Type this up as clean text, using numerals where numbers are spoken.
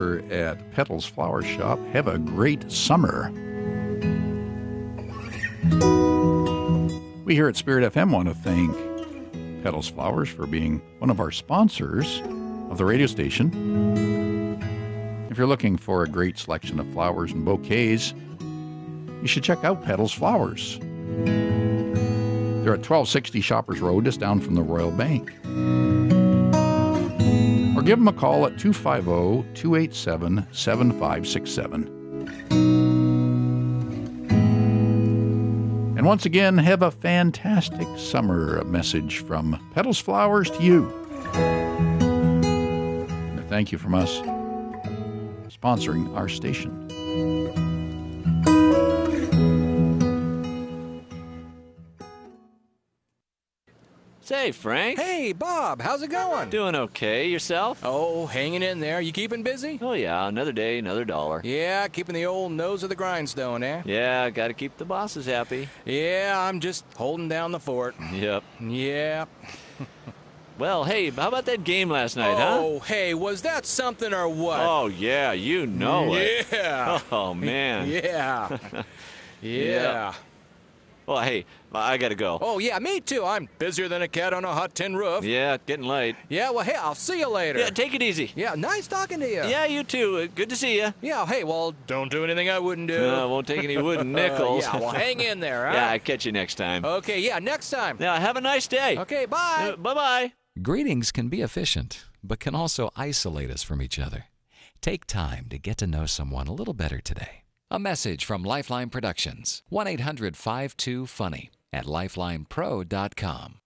at Petals Flower Shop. Have a great summer. We here at Spirit FM want to thank Petals Flowers for being one of our sponsors of the radio station. If you're looking for a great selection of flowers and bouquets, you should check out Petals Flowers. They're at 1260 Shoppers Road, just down from the Royal Bank. Or give them a call at 250-287-7567. And once again, have a fantastic summer. A message from Petals Flowers to you. And a thank you from us sponsoring our station. Say, Frank. Hey, Bob, how's it going? Doing okay. Yourself? Oh, hanging in there. You keeping busy? Oh, yeah. Another day, another dollar. Yeah, keeping the old nose of the grindstone, eh? Yeah, got to keep the bosses happy. Yeah, I'm just holding down the fort. Yep. Yeah. Well, hey, how about that game last night, huh? Oh, hey, was that something or what? Oh, yeah, you know it. Yeah. Oh, man. Yeah. Yeah. Well, hey, I got to go. Oh, yeah, me too. I'm busier than a cat on a hot tin roof. Yeah, getting late. Yeah, well, hey, I'll see you later. Yeah, take it easy. Yeah, nice talking to you. Yeah, you too. Good to see you. Yeah, hey, well, don't do anything I wouldn't do. Won't take any wooden nickels. Yeah, well, hang in there, huh? Yeah, I'll catch you next time. Okay, yeah, next time. Yeah, have a nice day. Okay, bye. Bye-bye. Greetings can be efficient, but can also isolate us from each other. Take time to get to know someone a little better today. A message from Lifeline Productions, 1-800-52-FUNNY at lifelinepro.com.